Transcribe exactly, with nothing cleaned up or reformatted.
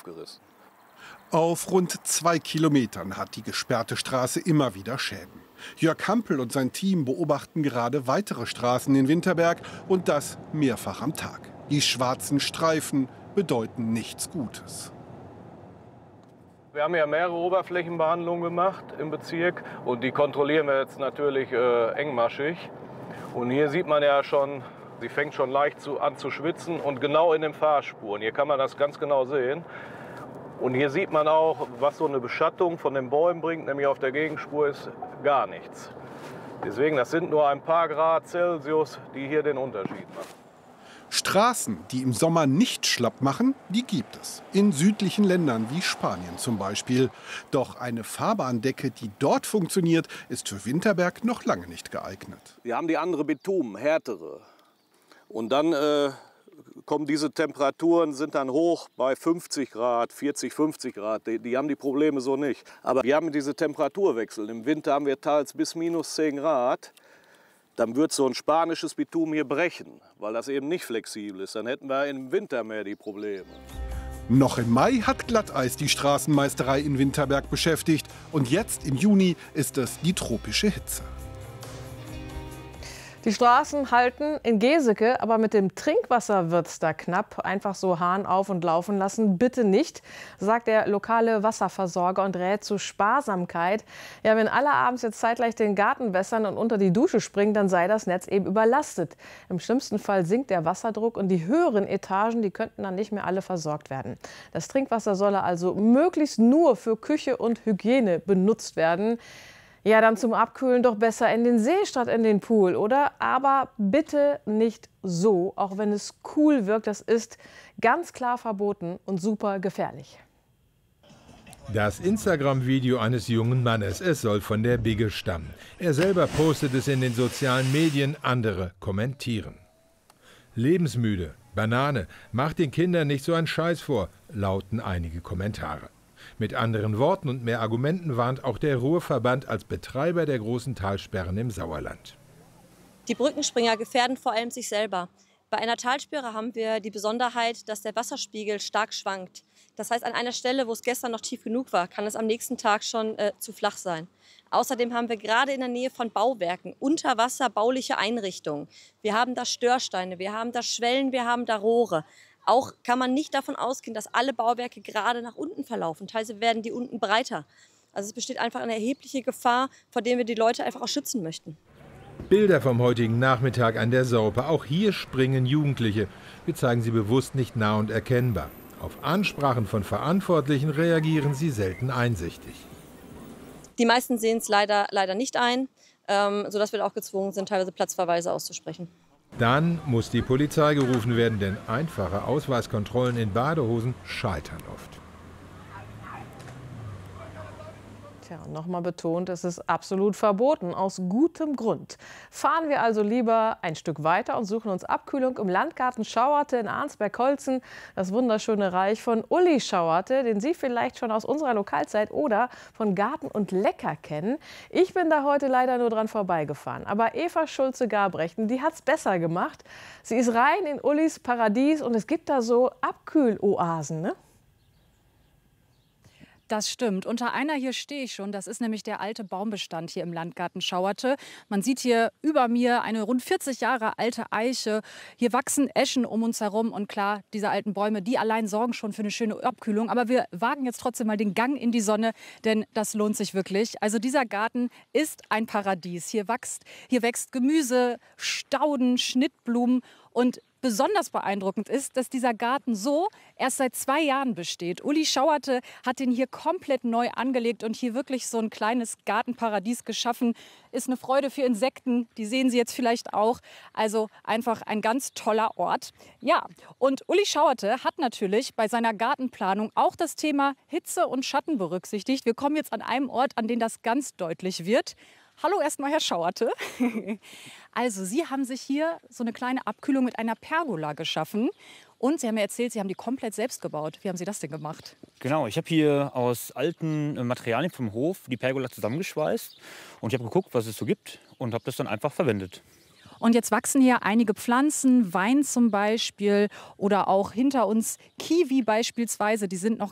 aufgerissen. Auf rund zwei Kilometern hat die gesperrte Straße immer wieder Schäden. Jörg Hampel und sein Team beobachten gerade weitere Straßen in Winterberg und das mehrfach am Tag. Die schwarzen Streifen bedeuten nichts Gutes. Wir haben ja mehrere Oberflächenbehandlungen gemacht im Bezirk und die kontrollieren wir jetzt natürlich äh, engmaschig. Und hier sieht man ja schon, sie fängt schon leicht zu, an zu schwitzen und genau in den Fahrspuren. Hier kann man das ganz genau sehen. Und hier sieht man auch, was so eine Beschattung von den Bäumen bringt, nämlich auf der Gegenspur ist gar nichts. Deswegen, das sind nur ein paar Grad Celsius, die hier den Unterschied machen. Straßen, die im Sommer nicht schlapp machen, die gibt es. In südlichen Ländern wie Spanien zum Beispiel. Doch eine Fahrbahndecke, die dort funktioniert, ist für Winterberg noch lange nicht geeignet. Wir haben die andere Bitumen, härtere. Und dann äh, kommen diese Temperaturen, sind dann hoch bei fünfzig Grad, vierzig, fünfzig Grad. Die, die haben die Probleme so nicht. Aber wir haben diese Temperaturwechsel. Im Winter haben wir teils bis minus zehn Grad. Dann wird so ein spanisches Bitumen hier brechen, weil das eben nicht flexibel ist. Dann hätten wir im Winter mehr die Probleme. Noch im Mai hat Glatteis die Straßenmeisterei in Winterberg beschäftigt. Und jetzt im Juni ist es die tropische Hitze. Die Straßen halten in Geseke, aber mit dem Trinkwasser wird's da knapp. Einfach so Hahn auf und laufen lassen, bitte nicht, sagt der lokale Wasserversorger und rät zu Sparsamkeit. Ja, wenn alle abends jetzt zeitgleich den Garten wässern und unter die Dusche springen, dann sei das Netz eben überlastet. Im schlimmsten Fall sinkt der Wasserdruck und die höheren Etagen, die könnten dann nicht mehr alle versorgt werden. Das Trinkwasser solle also möglichst nur für Küche und Hygiene benutzt werden. Ja, dann zum Abkühlen doch besser in den See statt in den Pool, oder? Aber bitte nicht so, auch wenn es cool wirkt. Das ist ganz klar verboten und super gefährlich. Das Instagram-Video eines jungen Mannes, es soll von der Bigge stammen. Er selber postet es in den sozialen Medien, andere kommentieren. Lebensmüde, Banane, macht den Kindern nicht so einen Scheiß vor, lauten einige Kommentare. Mit anderen Worten und mehr Argumenten warnt auch der Ruhrverband als Betreiber der großen Talsperren im Sauerland. Die Brückenspringer gefährden vor allem sich selber. Bei einer Talsperre haben wir die Besonderheit, dass der Wasserspiegel stark schwankt. Das heißt, an einer Stelle, wo es gestern noch tief genug war, kann es am nächsten Tag schon äh, zu flach sein. Außerdem haben wir gerade in der Nähe von Bauwerken unter Wasser bauliche Einrichtungen. Wir haben da Störsteine, wir haben da Schwellen, wir haben da Rohre. Auch kann man nicht davon ausgehen, dass alle Bauwerke gerade nach unten verlaufen. Teilweise werden die unten breiter. Also es besteht einfach eine erhebliche Gefahr, vor der wir die Leute einfach auch schützen möchten. Bilder vom heutigen Nachmittag an der Saupe. Auch hier springen Jugendliche. Wir zeigen sie bewusst nicht nah und erkennbar. Auf Ansprachen von Verantwortlichen reagieren sie selten einsichtig. Die meisten sehen es leider, leider nicht ein, ähm, sodass wir auch gezwungen sind, teilweise Platzverweise auszusprechen. Dann muss die Polizei gerufen werden, denn einfache Ausweiskontrollen in Badehosen scheitern oft. Tja, nochmal betont, es ist absolut verboten, aus gutem Grund. Fahren wir also lieber ein Stück weiter und suchen uns Abkühlung im Landgarten Schauerte in Arnsberg-Holzen, das wunderschöne Reich von Uli Schauerte, den Sie vielleicht schon aus unserer Lokalzeit oder von Garten und Lecker kennen. Ich bin da heute leider nur dran vorbeigefahren. Aber Eva Schulze-Garbrechten, die hat's besser gemacht. Sie ist rein in Ulis Paradies und es gibt da so Abkühloasen, ne? Das stimmt. Unter einer hier stehe ich schon. Das ist nämlich der alte Baumbestand hier im Landgarten Schauerte. Man sieht hier über mir eine rund vierzig Jahre alte Eiche. Hier wachsen Eschen um uns herum. Und klar, diese alten Bäume, die allein sorgen schon für eine schöne Abkühlung. Aber wir wagen jetzt trotzdem mal den Gang in die Sonne, denn das lohnt sich wirklich. Also dieser Garten ist ein Paradies. Hier wächst, hier wächst Gemüse, Stauden, Schnittblumen und besonders beeindruckend ist, dass dieser Garten so erst seit zwei Jahren besteht. Uli Schauerte hat den hier komplett neu angelegt und hier wirklich so ein kleines Gartenparadies geschaffen. Ist eine Freude für Insekten, die sehen Sie jetzt vielleicht auch. Also einfach ein ganz toller Ort. Ja, und Uli Schauerte hat natürlich bei seiner Gartenplanung auch das Thema Hitze und Schatten berücksichtigt. Wir kommen jetzt an einem Ort, an dem das ganz deutlich wird. Hallo erstmal, Herr Schauerte. Also Sie haben sich hier so eine kleine Abkühlung mit einer Pergola geschaffen. Und Sie haben mir erzählt, Sie haben die komplett selbst gebaut. Wie haben Sie das denn gemacht? Genau, ich habe hier aus alten Materialien vom Hof die Pergola zusammengeschweißt. Und ich habe geguckt, was es so gibt und habe das dann einfach verwendet. Und jetzt wachsen hier einige Pflanzen, Wein zum Beispiel oder auch hinter uns Kiwi beispielsweise. Die sind noch